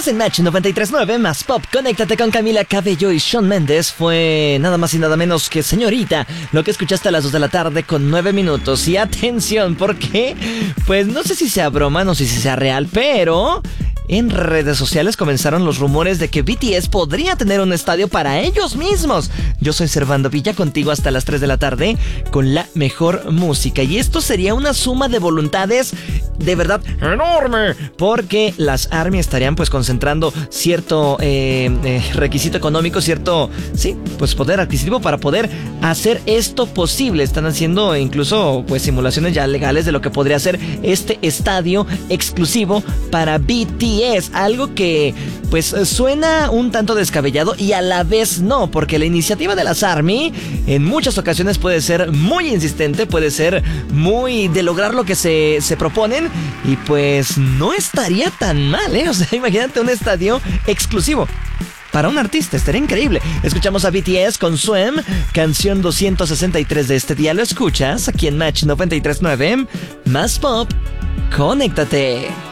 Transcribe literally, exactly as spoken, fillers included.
en Match noventa y tres punto nueve más Pop. Conéctate con Camila Cabello y Shawn Mendes. Fue nada más y nada menos que Señorita, lo que escuchaste a las dos de la tarde con nueve minutos. Y atención, ¿por qué? Pues no sé si sea broma, no sé si sea real, pero en redes sociales comenzaron los rumores de que B T S podría tener un estadio para ellos mismos. Yo soy Servando Villa, contigo hasta las tres de la tarde con la mejor música. Y esto sería una suma de voluntades de verdad enorme, porque las ARMY estarían pues concentrando cierto eh, eh, requisito económico, cierto, sí, pues poder adquisitivo para poder hacer esto posible. Están haciendo incluso pues simulaciones ya legales de lo que podría ser este estadio exclusivo para B T S, algo que pues suena un tanto descabellado y a la vez no, porque la iniciativa de las ARMY en muchas ocasiones puede ser muy insistente, puede ser muy de lograr lo que se, se proponen, y pues no estaría tan mal, ¿eh? O sea, imagínate un estadio exclusivo para un artista, estaría increíble. Escuchamos a B T S con Swim, canción doscientos sesenta y tres de este día. Lo escuchas aquí en Match noventa y tres punto nueve, más Pop. Conéctate.